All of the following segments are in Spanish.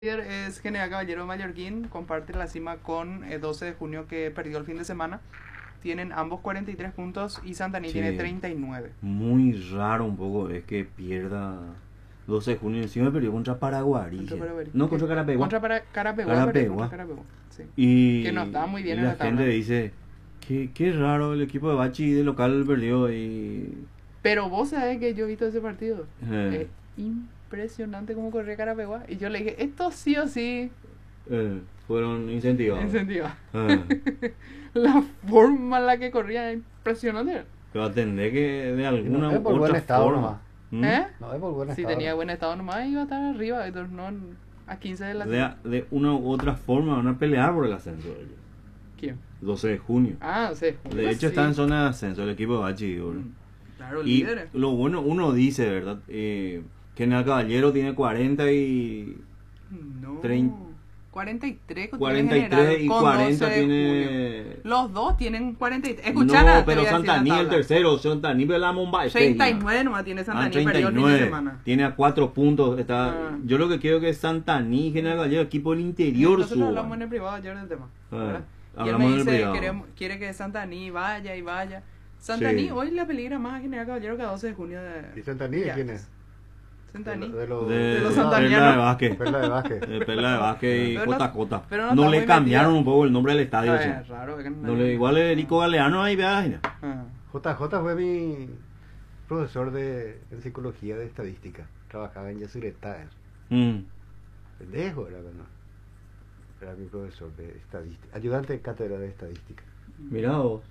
Líder es General Caballero Mallorquín, comparte la cima con 12 de junio que perdió el fin de semana. Tienen ambos 43 puntos y Santaní tiene Che, 39. muy raro un poco es que pierda 12 de junio. Encima perdió contra Paraguay. Contra Paraguay. No, contra Carapeguá. Carapeguá, perdió contra Carapeguá. Sí. Que no estaba muy Y bien en la la tabla. gente dice, qué raro, el equipo de Bachi de local perdió y... Pero vos sabés que yo he visto ese partido. eh, Es impresionante cómo corría Carapeguá. Y yo le dije, esto sí o sí fueron incentivados. incentiva. Eh, La forma en la que corría es impresionante. pero atendé que de Y alguna no es u por buen otra estado forma. nomás. ¿Mm? ¿Eh? No es por buen Si estado. tenía buen estado nomás iba a estar arriba, entonces no a 15 de la De una u otra forma van a pelear por el ascenso de ellos. ¿Quién? 12 de junio. Ah, sí. De hecho, está en zona de ascenso el equipo de Bachi. ¿Verdad? Claro, Y líderes. lo bueno, uno dice, ¿verdad? Que el Caballero tiene 40 y... No. 30. 43 que 43 tiene General, y con 40 12 de tiene... junio. Los dos tienen 43. No, Escuchá, pero Santaní el tercero, Santaní de la Mumbai. 39 nomás tiene Santaní, perdió el fin de 39. semana. Tiene a 4 puntos. Está... Ah. Yo lo que quiero que Santaní y General Caballero, equipo del interior, Nosotros hablamos en suban. el privado ayer del tema. Ah, ¿verdad? Y él hablamos me en el dice, privado. quiere que Santaní vaya y vaya. Santaní Sí. hoy la peligra más a General Caballero que a 12 de junio ¿Y de... Santaní de Ya. quién es? Santaní. De los De los Perla santanianos. de Vázquez. Perla de Vázquez. De Perla de Vázquez y Pero no- Cota Cota. pero no No está le muy cambiaron metido. un poco el nombre del estadio. Ah, sí. es raro. Es que No le, igual el Erico Galeano ahí, vea. Ah. JJ fue mi profesor en psicología de estadística. Trabajaba en Yacyretá. Pendejo era, ¿no? Era mi profesor de estadística. Ayudante de cátedra de estadística. Mirá vos.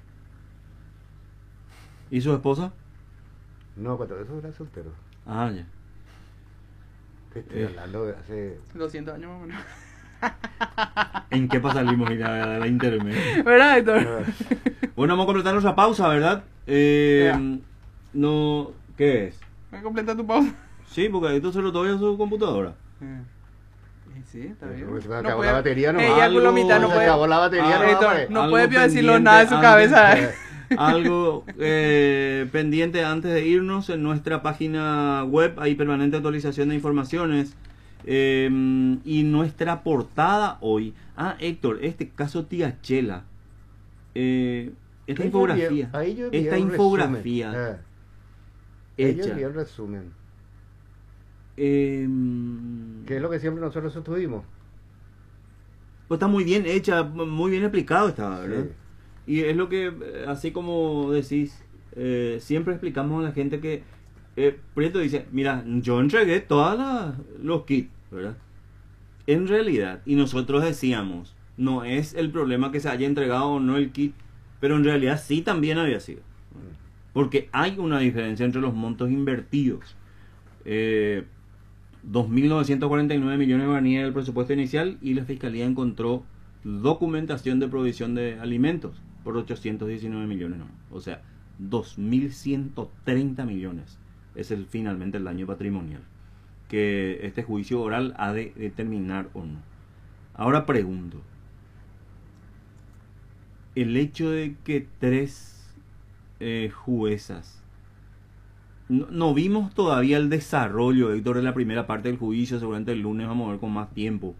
¿Y su esposa? No, cuando eso era soltero. Ah, ya. Te estoy hablando de hace... 200 años más o menos. ¿En qué salimos a la intermedia? ¿Verdad, Héctor? Bueno, vamos a completar nuestra pausa, ¿verdad? Ya. No, ¿qué es? ¿Me completa tu pausa? Sí, porque esto se lo doy a su computadora. Sí, está bien. Se me acabó la batería nomás. ya por la mitad no se puede. acabó la batería Ah, nomás, Héctor, pare. no Algo puede decirlo pendiente nada de su antes- cabeza. Algo pendiente antes de irnos en nuestra página web, hay permanente actualización de informaciones. Y nuestra portada hoy. Ah, Héctor, este caso Tía Chela. Esta Ahí infografía. yo vi- ahí yo vi Esta un infografía resumen. Ellos hecha. vi el resumen. Pues Que es lo que siempre nosotros estuvimos. está muy bien hecha, muy bien explicado está, ¿verdad? Sí. Y es lo que, así como decís, siempre explicamos a la gente que Prieto dice, mira, yo entregué todos los kits, ¿verdad? En realidad, y nosotros decíamos, no es el problema que se haya entregado o no el kit, pero en realidad sí también había sido. Porque hay una diferencia entre los montos invertidos. 2.949 millones de guaraníes del presupuesto inicial y la Fiscalía encontró documentación de provisión de alimentos por 819 millones. No. O sea, 2.130 millones es finalmente el daño patrimonial que este juicio oral ha de determinar o no. Ahora pregunto, el hecho de que 3 juezas no vimos todavía el desarrollo, Héctor, de la primera parte del juicio. Seguramente el lunes vamos a ver con más tiempo.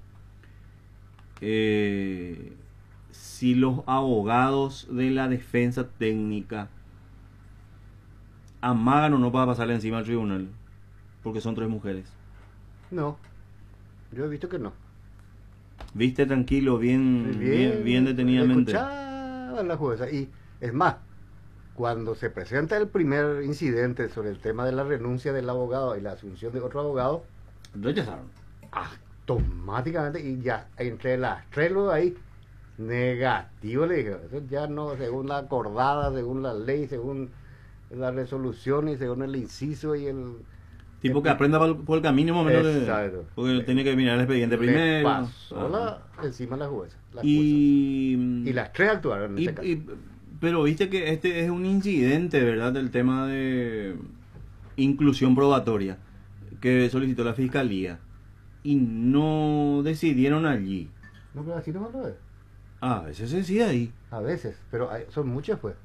Si los abogados de la defensa técnica amagan o no para pasarle encima al tribunal, porque son 3 mujeres. No. Yo he visto que no. Viste tranquilo, bien detenidamente. Escuchaba a la jueza. Y es más, cuando se presenta el primer incidente sobre el tema de la renuncia del abogado y la asunción de otro abogado, Rechazaron. automáticamente, y ya entre las 3 luego ahí, negativo le dije, eso ya no, según la acordada, según la ley, según la resolución y según el inciso y el... Tipo que aprenda por el camino más o menos. Exacto. Porque tiene que mirar el expediente le primero. pasó Ajá. encima la jueza. Y las 3 actuaron en este caso. Pero viste que este es un incidente, ¿verdad? Del tema de inclusión probatoria que solicitó la Fiscalía. Y no decidieron allí. No, pero así no lo es. A veces se decide ahí. A veces, pero son muchas pues.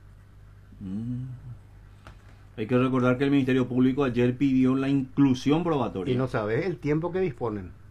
Hay que recordar que el Ministerio Público ayer pidió la inclusión probatoria. Y no sabes el tiempo que disponen.